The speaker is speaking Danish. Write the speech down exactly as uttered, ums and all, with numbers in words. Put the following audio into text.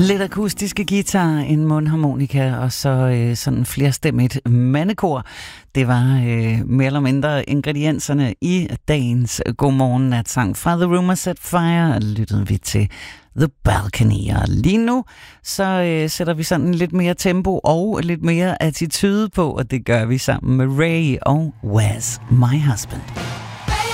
Lidt akustiske guitar, en mundharmonika og så øh, sådan flerstemmigt mandekor. Det var øh, mere eller mindre ingredienserne i dagens Godmorgen Natsang fra The Rumor Set Fire. Lyttede vi til The Balcony. Og lige nu så øh, sætter vi sådan lidt mere tempo og lidt mere attitude på, og det gør vi sammen med Ray og Where's My Husband.